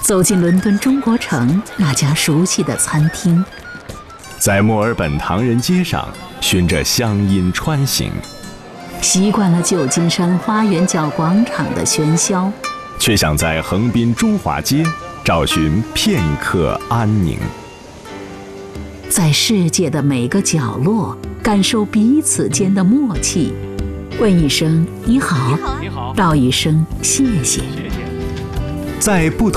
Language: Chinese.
走进伦敦中国城那家熟悉的餐厅， 在墨尔本唐人街上循着乡音穿行， 习惯了旧金山花园角广场的喧嚣， 却想在横滨中华街找寻片刻安宁。 在世界的每个角落感受彼此间的默契，问一声你好，道一声谢谢。 在不同